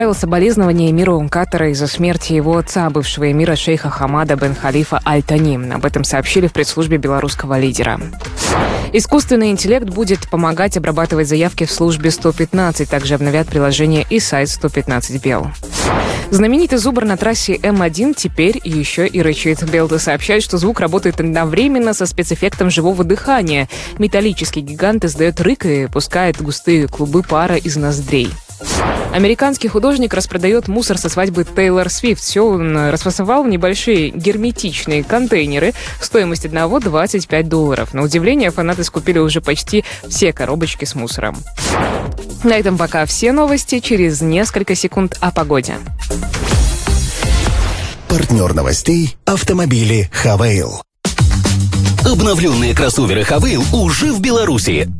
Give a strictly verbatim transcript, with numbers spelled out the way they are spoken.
Соболезнования эмиру Катара из-за смерти его отца, бывшего эмира шейха Хамада бен Халифа Аль-Тани. Об этом сообщили в пресс-службе белорусского лидера. Искусственный интеллект будет помогать обрабатывать заявки в службе сто пятнадцать. Также обновят приложение и сайт сто пятнадцать Бел. Знаменитый зубр на трассе Эм один теперь еще и рычит. Белта сообщает, что звук работает одновременно со спецэффектом живого дыхания. Металлический гигант издает рык и пускает густые клубы пара из ноздрей. Американский художник распродает мусор со свадьбы Тейлор Свифт. Все он расфасовал в небольшие герметичные контейнеры. Стоимость одного — двадцать пять долларов. На удивление, фанаты скупили уже почти все коробочки с мусором. На этом пока все новости. Через несколько секунд о погоде. Партнер новостей — автомобили «Хавейл». Обновленные кроссоверы «Хавейл» уже в Беларуси.